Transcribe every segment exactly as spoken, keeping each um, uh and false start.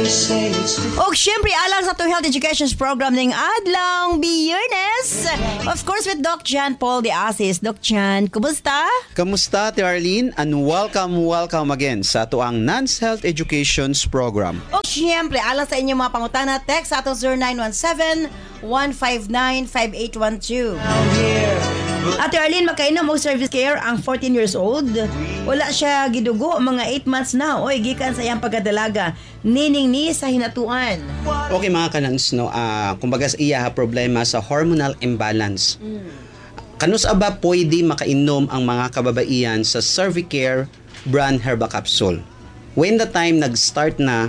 O syempre, alang sa to health education program ng Adlang Biyernes. Of course, with Doc Jan Paul de Asis. Doc Jan, kumusta? Kamusta, Ate Arlene? And welcome, welcome again sa tuang Nance Health Education's program. O syempre, alang sa inyong mga pangutana, text sa atong zero nine one seven, one five nine, five eight one two. Ate Arlene, makainom og service care ang fourteen years old. Wala siya gidugo, mga eight months na. Oy, gikan sa iyang pagkadalaga. Nining ni sa hinatuan. Okay mga kanans, no, uh, kumbaga sa iya problema sa hormonal imbalance. Mm. Kanus aba pwede makainom ang mga kababaihan sa Cervicare brand Herba Capsule. When the time nag-start na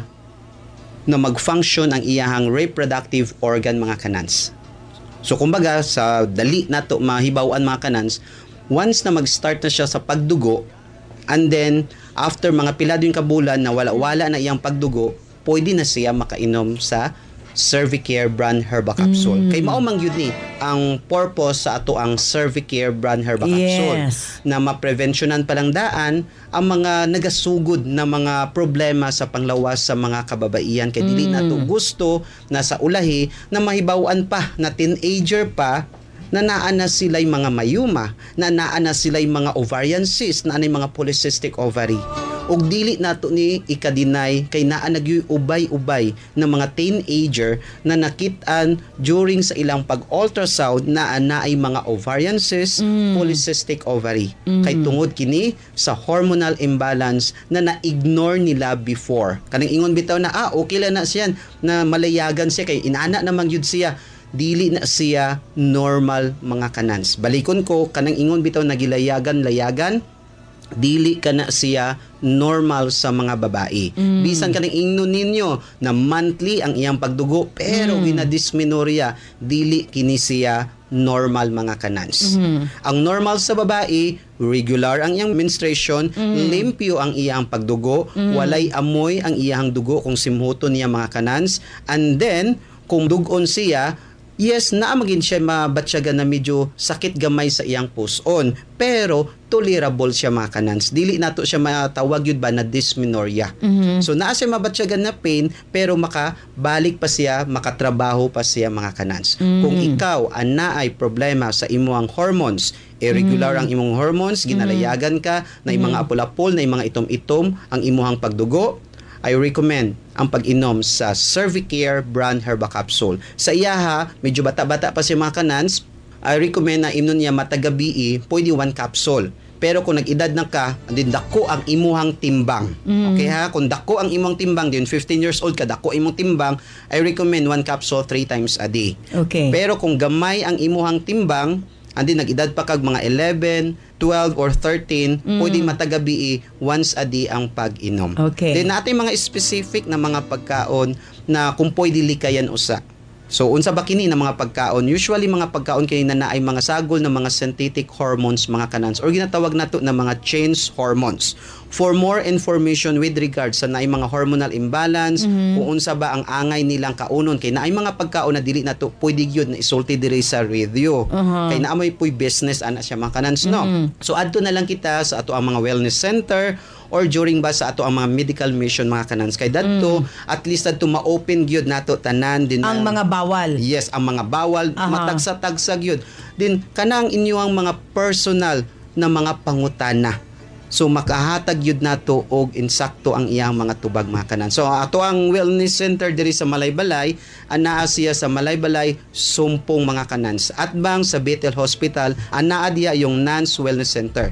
na mag-function ang iyahang reproductive organ mga kanans. So kumbaga sa dali na to mahibawan mga kanans, once na mag-start na siya sa pagdugo, and then after mga pilado yung kabulan na wala-wala na iyang pagdugo, pwede na siya makainom sa Cervicare brand Herba Capsule. Mm. Kay mao man gyud ni ang purpose sa ato ang Cervicare brand Herba Capsule, yes, na ma-preventionan palang daan ang mga nagasugod na mga problema sa panglawas sa mga kababaihan. Kay dili mm. nato gusto na sa ulahi na mahibaw-an pa na teenager pa na naa na sila'y mga mayuma, na naa na sila'y mga ovarian cyst, na anay mga polycystic ovary. Og dili nato ni ikadinay kay naa nagyubay-ubay ng mga teenager na nakitaan during sa ilang pag-ultrasound na naay mga ovarian cyst, mm. polycystic ovary. Mm. Kay tungod kini sa hormonal imbalance na na-ignore nila before. Kanang ingon bitaw na ah okay lang na siya na malayagan siya kay inana naman yun siya. Dili na siya normal mga kanans. Balikon ko kanang ingon bitaw nagilayagan-layagan, dili ka na siya normal sa mga babae. Mm. Bisan kanang ingnon ninyo na monthly ang iyang pagdugo pero mm. ginadysmenorrhea, dili kini siya normal mga kanans. Mm. Ang normal sa babae, regular ang iyang menstruation, mm. limpyo ang iyang pagdugo, mm. walay amoy ang iyang dugo kung simhuton niya mga kanans, and then kung dugon siya, yes, naamagin siya mabatsyagan na medyo sakit gamay sa iyang puson. Pero, tolerable siya mga kanans. Dili nato siya matawag yun ba na dysmenorrhea. Mm-hmm. So, naa siya mabatsyagan na pain, pero makabalik pa siya, makatrabaho pa siya mga kanans. Mm-hmm. Kung ikaw, ana ay problema sa imuang hormones, irregular mm-hmm. ang imong hormones, ginalayagan ka, na mm-hmm. mga apul-apul, na mga itom-itom, ang imuhang pagdugo, I recommend ang pag-inom sa Cervicare brand Herba Capsule. Sa iyaha, medyo bata-bata pa si mga kanans, I recommend na inom niya matagabi, pwede one capsule. Pero kung nag-edad na ka, din dako ang imuhang timbang. Mm. Okay ha? Kung dako ang imong timbang, din fifteen years old ka, dako imong timbang, I recommend one capsule three times a day. Okay. Pero kung gamay ang imuhang timbang, andi nag-edad pa kag mga eleven, twelve or thirteen, mm. pwede matagabi once a day ang pag-inom. Okay. Then natin mga specific na mga pagkaon na kung pwede likayan usa. So unsa ba kini na mga pagkaon? Usually mga pagkaon kini na naay mga sagol na mga synthetic hormones mga kanans or ginatawag nato na mga change hormones. For more information with regards sa naay mga hormonal imbalance, mm-hmm. kung unsa ba ang angay nilang kaunon kay naay mga pagkaon na dili nato pwede gyud na isulti diri sa radio. Uh-huh. Kay naamoy puy business ana siya mga kanans no. Mm-hmm. So adto na lang kita sa ato ang mga wellness center or during ba sa ato ang mga medical mission mga kanans kay dadto mm. at least dadto ma-open gyud nato tanan din ang mga bawal. Yes, ang mga bawal uh-huh. matagsa-tagsa gyud. Din kanang inyong mga personal na mga pangutana. So makahatag yun nato og insakto ang iyang mga tubag mga kanan. So ato ang wellness center diri sa Malaybalay, anaa siya sa Malaybalay Sumpong mga kanans. At bang sa Bethel Hospital, anaa diya yung Nance Wellness Center.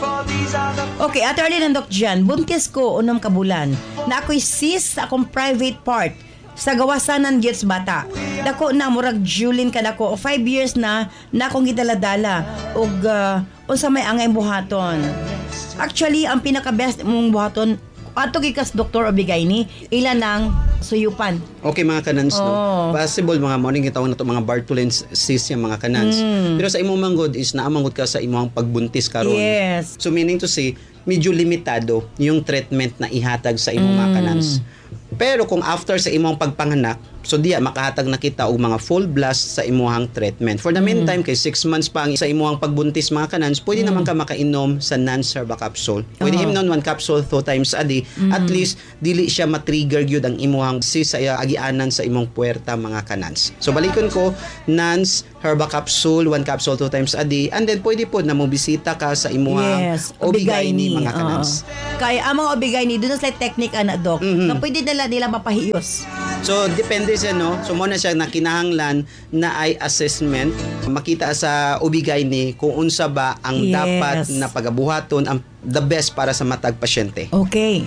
Okay, Ate Arlene and Doc Jan, buntis ko unang kabulan na ako'y sis sa akong private part sa gawasanan gets bata. Dako na murag Julin ka dako five years na na akong gidaladala og uh, unsa may angay buhaton. Actually, ang pinaka-best mong buhaton ato gikas doktor obligay ni ilan ng suyupan. Okay mga kanans oh. no. Possible mga morning gitawag nato mga Bartholin's cyst yung mga kanans. Mm. Pero sa imong manggod is naamanggod ka sa imong pagbuntis karon. Yes. So meaning to say medyo limitado yung treatment na ihatag sa imong mm. mga kanans. Pero kung after sa imong pagpanganak, So diya makahatag na kita og mga full blast sa imuhang treatment. For the meantime, kay six months pa ang sa imuhang pagbuntis mga kanans, pwede mm. naman ka makainom sa Nance Herba Capsule. Pwede uh-huh. himnon one capsule two times a day. Mm. At least dili siya matrigger gyud ang imuhang sis sa agianan sa imong puwerta mga kanans. So balikon ko, Nance Herba Capsule, one capsule two times a day, and then pwede po na mo bisita ka sa imuhang yes, O B G Y N mga kanans. Uh-huh. Kaya ang mga O B G Y N doon sa technique ana doc, mm-hmm. na pwede nila nila mapahiyos. So depende siya no. So muna siya na kinahanglan na ay assessment makita sa O B G Y N kung unsa ba ang yes. dapat na pagabuhaton ang the best para sa matag pasyente. Okay.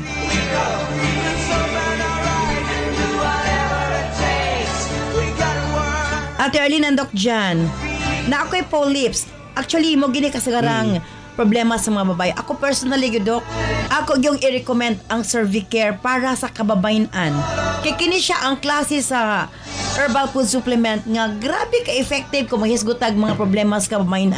Ate Arlene and Doc Jan, na ako'y polyps. Actually, mo gini kasagarang mm. problema sa mga babae. Ako personally, Doc, ako yung i-recommend ang Cervicare para sa kababayan. Kaya kini siya ang klase sa herbal food supplement nga grabe ka-effective kung mahisgutag mga problema sa kababayan.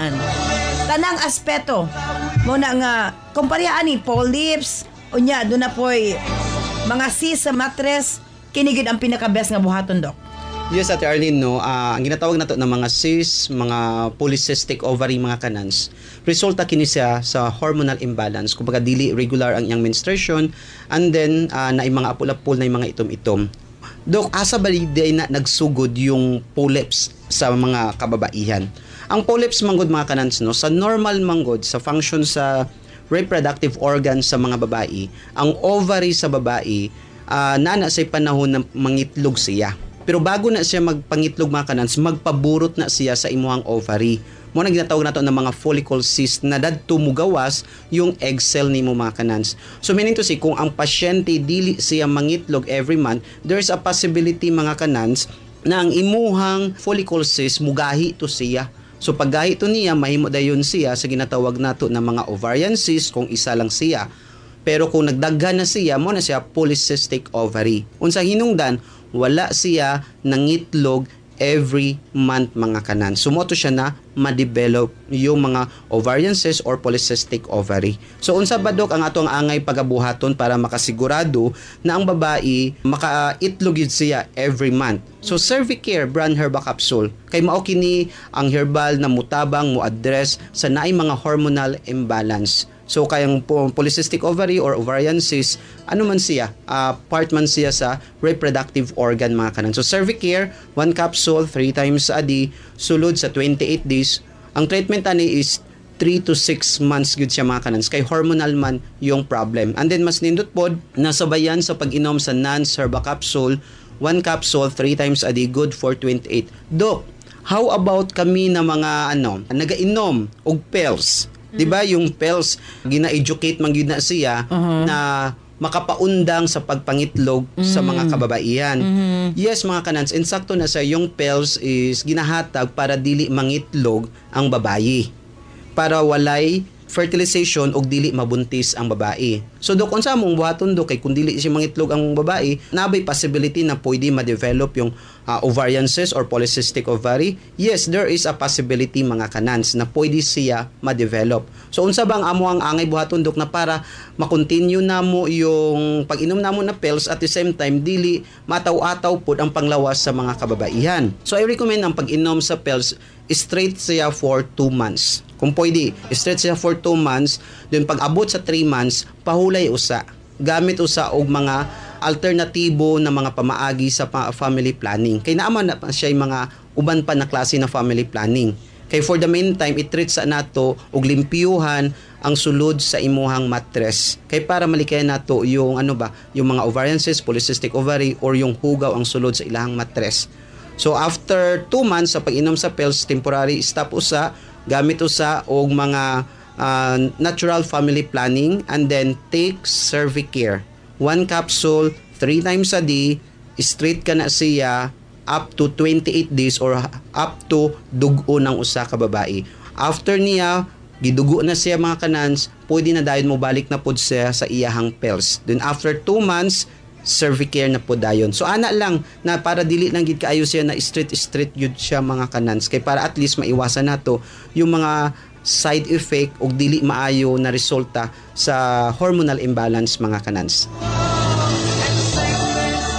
Tanang aspeto, muna nga, kumpariyaan ni polyps, unya, doon na po'y mga cyst sa mattress, kinigid ang pinaka-best nga buhaton, Doc. Yes, Ate Arlene, no, uh, ang ginatawag nato ng mga cysts, mga polycystic ovary, mga kanans, resulta kini siya sa hormonal imbalance. Kumbaga, dili regular ang iyang menstruation, and then, uh, na mga apul-apul na yung mga itom-itom. Dok, asa bali day na nagsugod yung polyps sa mga kababaihan? Ang polyps manggod mga kanans, no, sa normal manggod, sa function sa reproductive organ sa mga babae, ang ovary sa babae, uh, nana sa panahon ng mangitlog siya. Pero bago na siya magpangitlog mga kanans, magpaburot na siya sa imuhang ovary. Mo na ginatawag nato ng mga follicle cyst na dadto mugawas yung egg cell nimo mga kanans. So meaning to say, kung ang pasyente dili siya mangitlog every month, there's a possibility mga kanans na ang imuhang follicle cyst mugahi to siya. So paggahi to niya, mahimo dayon siya sa ginatawag nato ng mga ovarian cyst kung isa lang siya. Pero kung nagdaghan na siya, mo na siya polycystic ovary. Unsa hinungdan, wala siya nangitlog every month mga kanan. Sumoto siya na ma-develop yung mga ovarian cyst or polycystic ovary. So unsa ba dok ang atong angay pagabuhaton para makasigurado na ang babae makaitlog yun siya every month? So Cervicare brand Herba Capsule kay mao kini ang herbal na mutabang mo address sa naay mga hormonal imbalance. So kayang polycystic ovary or ovarian cyst, ano man siya, uh, part man siya sa reproductive organ mga kanan. So Cervicare, one capsule, three times a day, sulod sa twenty-eight days. Ang treatment ani is three to six months gud siya mga kanan. Kay hormonal man yung problem. And then mas nindot pod, nasabayan sa pag-inom sa Nance Herba Capsule, one capsule, three times a day, good for twenty-eight. Dok, how about kami na mga ano, nagainom og pills? Di ba yung pills, gina-educate man gyud na siya uh-huh. na makapaundang sa pagpangitlog mm-hmm. sa mga kababaihan. Mm-hmm. Yes, mga kanans, insakto na sa yung pills is ginahatag para dili mangitlog ang babayi. Para walay fertilization og dili mabuntis ang babae. So dok unsa mong buhaton dok kay kun dili siya mangitlog ang babae, nabay possibility na pwede ma-develop yung uh, ovarian cyst or polycystic ovary. Yes, there is a possibility mga kanans na pwede siya ma-develop. So unsa bang amo ang angay buhaton dok na para ma-continue namo yung pag-inom namo na pills at the same time dili mataw-ataw pud ang panglawas sa mga kababaihan. So I recommend ang pag-inom sa pills straight siya for two months. Kung pwede, straight siya for two months, then pag abot sa three months, pahulay usa. Gamit usa og mga alternatibo na mga pamaagi sa family planning. Kay naaman na siya yung mga uban pa na klase na family planning. Kay for the meantime, i-treat sa nato og limpyuhan ang sulod sa imuhang mattress. Kay para malikayan nato yung ano ba, yung mga ovarian cyst, polycystic ovary, or yung hugaw ang sulod sa ilahang mattress. So after two months sa pag-inom sa pills, temporary stop usa, gamit usa og mga uh, natural family planning, and then take Cervicare. One capsule, three times a day, straight ka na siya up to twenty-eight days or up to dugo ng usa ka babae. After niya, gidugo na siya mga kanans, pwede na dayon mo balik na pod siya sa iyahang pills. Then after two months, Cervicare na po dayon. So ana lang na para dili nang gid kaayo siya na straight straight yun siya mga kanans kay para at least maiwasan nato yung mga side effect o dili maayo na resulta sa hormonal imbalance mga kanans.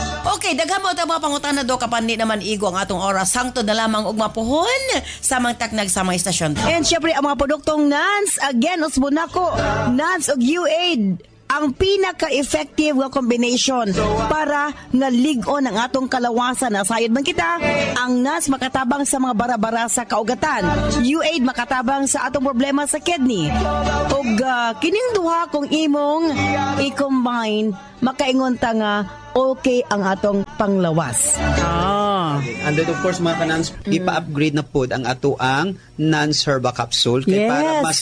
Okay, daghan mo ta mga pangutana do kapandi naman igo ang atong oras hangtod na lamang og mapuhon sa mga taknag sa mga istasyon. And syempre ang mga produktong Nans, again usbon nako, Nans og U-Aid ang pinaka-effective nga combination para nga ligon ang atong kalawasan. Nasayod man kita, ang Nans makatabang sa mga bara-bara sa kaugatan. U-Aid makatabang sa atong problema sa kidney. Ug uh, kining duha kung imong i-combine, makaingon ta nga okay ang atong panglawas. Ah. And then of course mga kanans, mm. ipa-upgrade na pod ang ato ang Nans Herba Capsule kay yes. para mas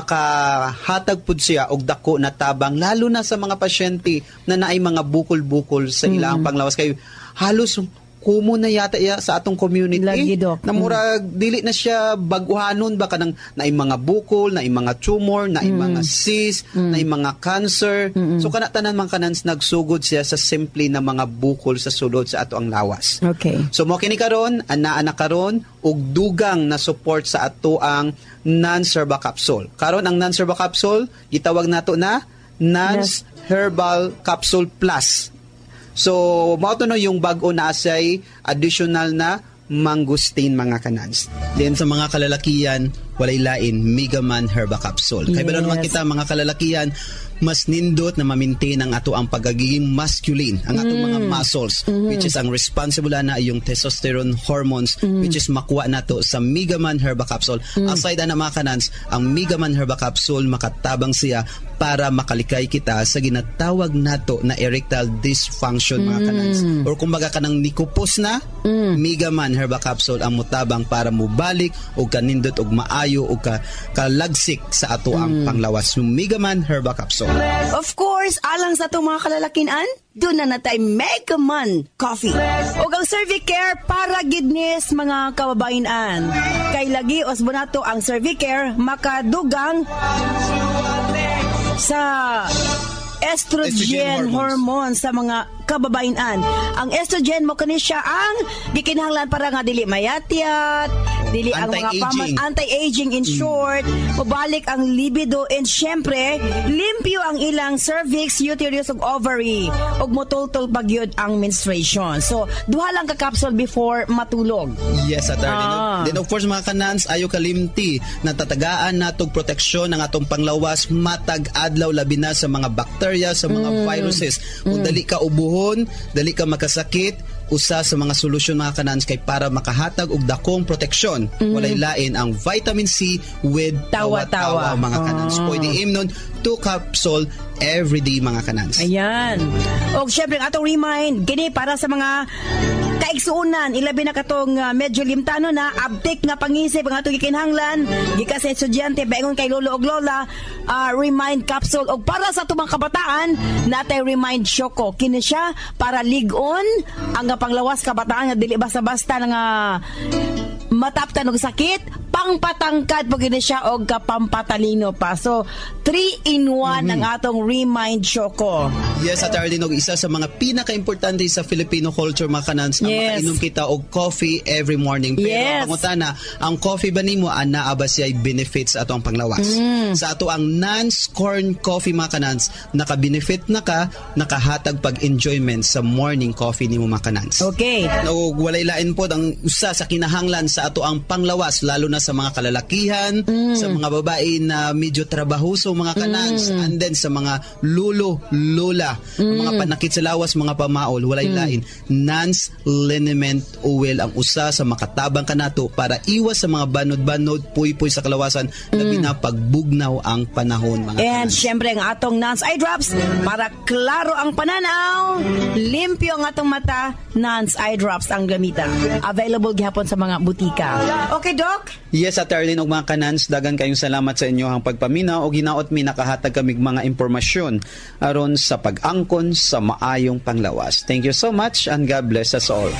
makahatag pod siya og dako na tabang lalo na sa mga pasyente na naay mga bukol-bukol sa ilang mm. panglawas kay halos kumo na yata iya sa atong community. Lagi, Doc. Na murag mm. dili na siya baguhanon ba kanang naay mga bukol, naay mga tumor, naay mm. mga cyst, mm. naay mga cancer. Mm-mm. So kana tanan man kanans nagsugod siya sa simple na mga bukol sa sulod sa ato ang lawas. Okay. So mo kini karon, ana ana karon og dugang na support sa ato ang Nans Herba Capsule. Karon ang Nans Herba Capsule gitawag nato na Nans yes. Herbal Capsule Plus. So, mao to no yung bag-o na asay additional na mangustin mga kanans. Then sa mga kalalakian, walay lain Mega Man Herba Capsule. Kaya yes. naman kita mga kalalakian, mas nindot na ma-maintain ang ato ang pagiging masculine, ang ato mm. mga muscles, mm-hmm. which is ang responsible na yung testosterone hormones, mm. which is makuha nato sa Mega Man Herba Capsule. Mm. Aside na mga kanans, ang Mega Man Herba Capsule makatabang siya para makalikay kita sa ginatawag nato na erectile dysfunction mga kanans. Mm. Or kumbaga kanang nikupos na, mm. Mega Man Herba Capsule ang mutabang para mubalik o kanindot og maayo o ka, kalagsik sa ato ang mm. panglawas. Yung Mega Man Herba Capsule. Of course, alang sa itong mga kalalakinan, doon na natay Mega Man Coffee. O ang Cervicare para gidnis mga kababayan. Kay lagi osbonato ang Cervicare makadugang sa estrogen, estrogen hormone sa mga kababayan. Ang estrogen mo kani siya ang gikinahanglan para nga dili mayatyat, dili ang mga paman, anti-aging in short, mabalik ang libido, and syempre limpyo ang ilang cervix, uterus ug ovary, ug motultol pagyud ang menstruation. So duha lang ka capsule before matulog. Yes, at ah. Then of course mga kanans, ayo kalimti na tatagaan natog proteksyon ng atong panglawas matag adlaw labi na sa mga bacteria, sa mga mm. viruses. Kung mm. dali ka ubuhon, dali ka makasakit, usa sa mga solusyon mga kanans kay para makahatag og dakong proteksyon. Mm. Walay lain ang vitamin C with tawa-tawa mga kanans. Oh. Pwede imnon two capsule every day mga kanans. Ayan. O syempre ang atong remind, gini para sa mga kaigsuunan, ilabi na katong uh, medyo limtano na, abtik nga pangisip ang atong gikinhanglan, gikas sa estudyante, baingon kay lolo og lola, uh, remind capsule. O para sa tumang kabataan, natay remind Choco. Kini siya para ligon ang panglawas kabataan nga dili basta-basta nga mataptan og sakit, pangpatangkad po gini siya og kapampatalino pa. So, three in one mm-hmm. ang atong Remind Choco. Yes, at Arlene, og isa sa mga pinaka-importante sa Filipino culture mga kanans, ang yes. makainom kita og coffee every morning. Pero yes. pangutana, ang coffee ba nimo ana ba siya benefits ato ang panglawas? Mm. Sa ato ang Nans Corn Coffee mga kanans, naka-benefit na ka, nakahatag pag-enjoyment sa morning coffee nimo mga kanans. Okay. No, walay lain po ang usa sa kinahanglan sa ato ang panglawas, lalo na sa mga kalalakihan, mm. sa mga babae na medyo trabahoso mga kanans, mm. and then sa mga lulo, lola, mm. mga panakit sa lawas, mga pamaol, walay mm. lain. Nans Liniment Oil ang usa sa makatabang kanato para iwas sa mga banod-banod, puy-puy sa kalawasan, mm. labi na pagbugnaw ang panahon mga and kanans. syempre ang atong Nans Eye Drops para klaro ang pananaw, limpyo ang atong mata, Nans Eye Drops ang gamita. Available gihapon sa mga butika. Okay, Doc? Yes, at Arlene og mga kanans, dagan kayong salamat sa inyo ang pagpaminaw og hinaot mi nakahatag kamig mga impormasyon aron sa pag-angkon sa maayong panglawas. Thank you so much and God bless us all.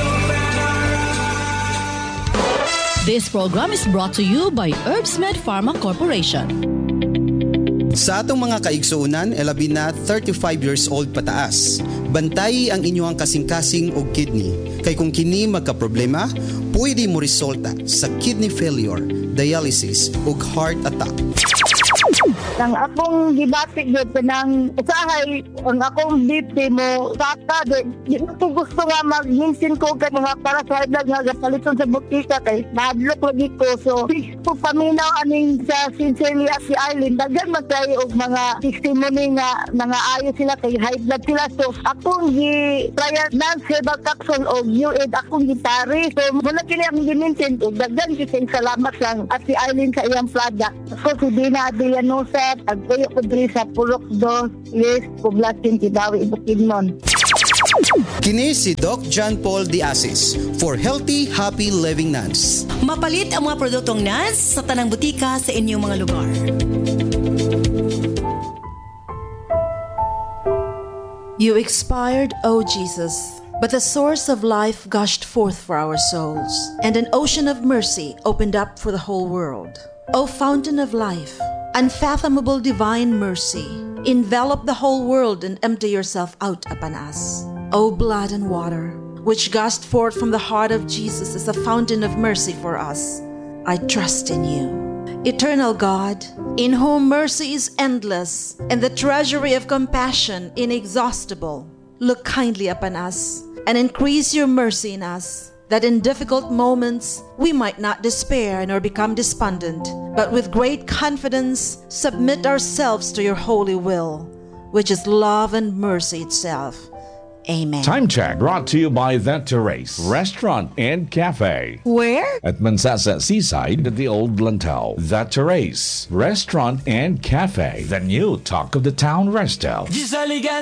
This program is brought to you by Herbsmed Pharma Corporation. Sa atong mga kaigsuunan, elabi na thirty-five years old pataas. Bantayi ang inyong kasing-kasing o kidney. Kay kung kini magka-problema, pwede mo resulta sa kidney failure, dialysis o heart attack. Ang akong gibati gyud kanang usahay ang akong bipti mo saka di ko gusto nga mag-minsin ko kay mga para sa idag nga gapaliton sa butika kay madlok lagi ko. So po paminaw aning sa sincerely si Arlene daghan magkay og mga testimony nga mga ayo sila kay high blood sila. So akong gi trial nang herbal capsule og U A D akong gitari. So muna kini ang gimintin og daghan kising salamat lang at si Arlene sa iyang product. So si Dina Adrianosa agpuyo ko diri sa Purok dos Yes Poblacion Kidawi Bukidnon. Kini si Doc John Paul Diasis for Healthy Happy Living Nuts. Mapalit ang mga produktong nuts sa tanang butika sa inyong mga lugar. You expired, O Jesus, but the source of life gushed forth for our souls, and an ocean of mercy opened up for the whole world. O fountain of life, unfathomable divine mercy, envelop the whole world and empty yourself out upon us. O blood and water, which gushed forth from the heart of Jesus as a fountain of mercy for us, I trust in you. Eternal God, in whom mercy is endless and the treasury of compassion inexhaustible, look kindly upon us and increase your mercy in us, that in difficult moments we might not despair nor become despondent, but with great confidence submit ourselves to your holy will, which is love and mercy itself. Amen. Time check brought to you by The Terrace Restaurant and Cafe. Where? At Mansasa Seaside at the Old Lantau. The Terrace Restaurant and Cafe. The new talk of the town resto.